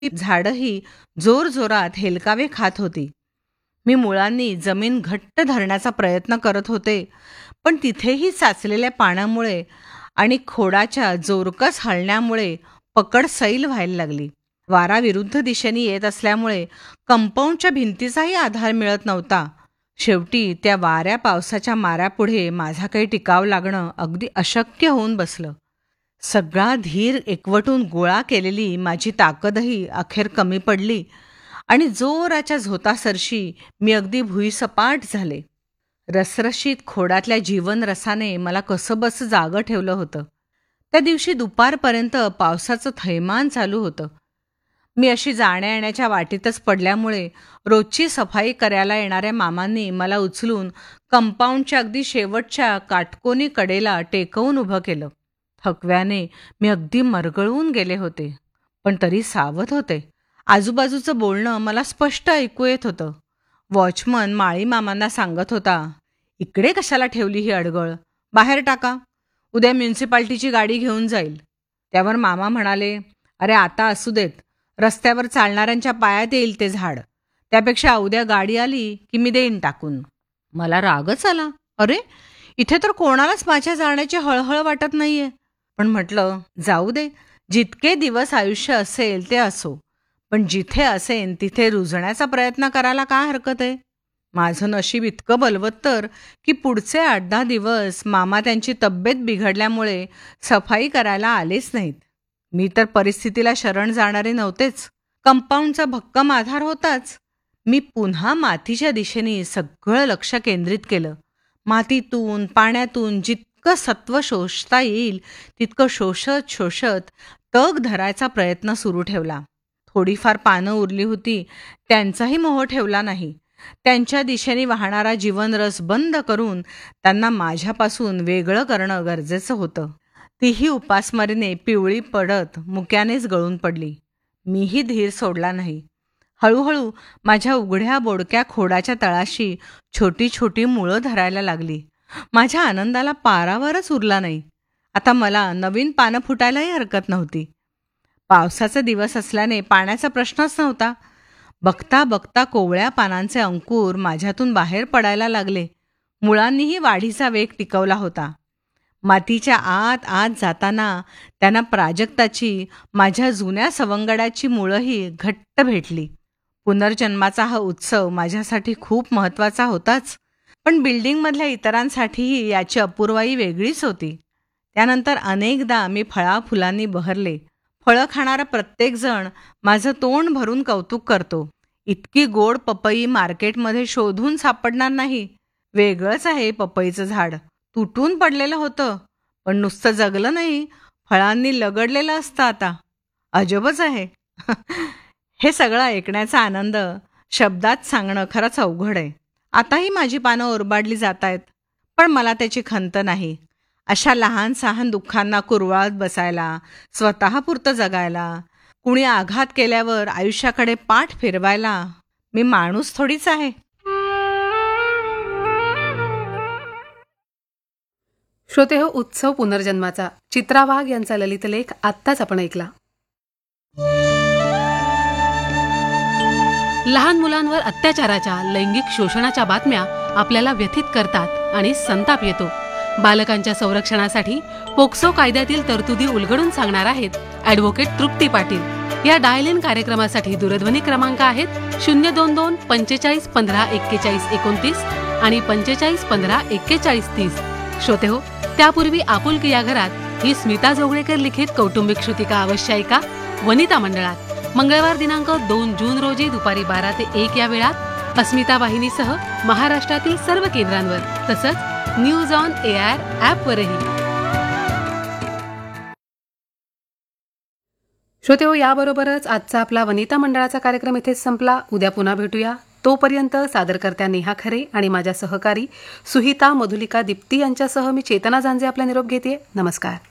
झाडंही जोरजोरात हेलकावे खात होती. मी मुळांनी जमीन घट्ट धरण्याचा प्रयत्न करत होते, पण तिथेही साचलेल्या पाण्यामुळे आणि खोडाच्या जोरकस हलण्यामुळे पकड सैल व्हायला लागली. वारा विरुद्ध दिशेने येत असल्यामुळे कंपाऊंडच्या भिंतीचाही आधार मिळत नव्हता. शेवटी त्या वाऱ्या पावसाच्या माऱ्यापुढे माझा काही टिकाव लागणं अगदी अशक्य होऊन बसलं. सगळा धीर एकवटून गोळा केलेली माझी ताकदही अखेर कमी पडली आणि जोराच्या झोतासरशी मी अगदी भुईसपाट झाले. रसरशीत खोडातल्या जीवनरसाने मला कसंबसं जागं ठेवलं होतं. त्या दिवशी दुपारपर्यंत पावसाचं थैमान चालू होतं. मी अशी जाण्या येण्याच्या वाटेतच पडल्यामुळे रोजची सफाई करायला येणाऱ्या मामांनी मला उचलून कंपाऊंडच्या अगदी शेवटच्या काटकोनी कडेला टेकवून उभं केलं. थकव्याने मी अगदी मरगळून गेले होते, पण तरी सावध होते. आजूबाजूचं बोलणं मला स्पष्ट ऐकू येत होतं. वॉचमन माळी मामांना सांगत होता, "इकडे कशाला ठेवली ही अडगळ? बाहेर टाका. उद्या म्युन्सिपाल्टीची गाडी घेऊन जाईल." त्यावर मामा म्हणाले, "अरे आता असू देत. रस्त्यावर चालणाऱ्यांच्या पायात येईल ते झाड. त्यापेक्षा उद्या गाडी आली की मी देईन टाकून." मला रागच आला. अरे, इथे तर कोणालाच माझ्या जाण्याची हळहळ वाटत नाहीये. पण म्हटलं, जाऊ दे. जितके दिवस आयुष्य असेल ते असो. पण जिथे असेन तिथे रुजण्याचा प्रयत्न करायला काय हरकत आहे? माझं नशीब इतकं बलवत्तर की पुढचे 8-10 दिवस मामा त्यांची तब्येत बिघडल्यामुळे सफाई करायला आलेच नाहीत. मी तर परिस्थितीला शरण जाणारे नव्हतेच. कंपाऊंडचा भक्कम आधार होताच. मी पुन्हा मातीच्या दिशेने सगळं लक्ष केंद्रित केलं. मातीतून पाण्यातून जितकं सत्व शोषता येईल तितकं शोषत शोषत तग धरायचा प्रयत्न सुरू ठेवला. थोडीफार पानं उरली होती, त्यांचाही मोह ठेवला नाही. त्यांच्या दिशेने वाहणारा जीवनरस बंद करून त्यांना माझ्यापासून वेगळं करणं गरजेचं होतं. तीही उपासमारीने पिवळी पडत मुक्यानेच गळून पडली. मीही धीर सोडला नाही. हळूहळू माझ्या उघड्या बोडक्या खोडाच्या तळाशी छोटी छोटी मुळं धरायला लागली. माझ्या आनंदाला पारावरच उरला नाही. आता मला नवीन पानं फुटायलाही हरकत नव्हती. पावसाचा दिवस असल्याने पाण्याचा प्रश्नच नव्हता. बघता बघता कोवळ्या पानांचे अंकुर माझ्यातून बाहेर पडायला लागले. मुळांनीही वाढीचा वेग टिकवला होता. मातीच्या आत आत जाताना त्यांना प्राजक्ताची, माझ्या जुन्या सवंगडाची मुळंही घट्ट भेटली. पुनर्जन्माचा हा उत्सव माझ्यासाठी खूप महत्त्वाचा होताच, पण बिल्डिंगमधल्या इतरांसाठीही याची अपूर्वाई वेगळीच होती. त्यानंतर अनेकदा मी फळाफुलांनी बहरले. फळं खाणारा प्रत्येकजण माझं तोंड भरून कौतुक करतो. इतकी गोड पपई मार्केटमध्ये शोधून सापडणार नाही. वेगळंच आहे पपईचं झाड. तुटून पडलेलं होतं, पण नुसतं जगलं नाही, फळांनी लगडलेलं असतं आता. अजबच आहे. हे सगळं ऐकण्याचा आनंद शब्दात सांगणं खरंच अवघड आहे. आताही माझी पानं ओरबाडली जात आहेत, पण मला त्याची खंत नाही. अशा लहान सहान दुःखांना कुरवाळत बसायला, स्वतःपुरतं जगायला, कुणी आघात केल्यावर आयुष्याकडे पाठ फिरवायला मी माणूस थोडीच आहे. श्रोते हो, उत्सव पुनर्जन्माचा चित्रा वाघ यांचा ललित लेख आत्ताच आपण ऐकला. लहान मुलांवर अत्याचाराच्या, लैंगिक शोषणाच्या बातम्या आपल्याला व्यथित करतात आणि संताप येतो. बालकांच्या संरक्षणासाठी पोक्सो कायद्यातील तरतुदी उलगडून सांगणार आहेत ॲडव्होकेट तृप्ती पाटील. या डायल इन कार्यक्रमासाठी दूरध्वनी क्रमांक आहेत 022 45 15 41 29 आणि 45 15 41 30. श्रोते हो, त्यापूर्वी आपुलकी या घरात ही स्मिता जोगळेकर लिखित कौटुंबिक श्रुतिका अवश्य ऐका. वनिता मंडळात मंगळवार दिनांक 2 जून रोजी दुपारी 12 ते 1 या वेळात अस्मिता वाहिनीसह महाराष्ट्रातील सर्व केंद्रांवर, तसंच न्यूज ऑन एआर ॲपवरही. श्रोते हो, याबरोबरच आजचा आपला वनिता मंडळाचा कार्यक्रम इथेच संपला. उद्या पुन्हा भेटूया. तोपर्यंत सादरकर्त्या नेहा खरे आणि माझ्या सहकारी सुहिता, मधुलिका, दीप्ती यांच्यासह मी चेतना जांजे आपला निरोप घेते. नमस्कार.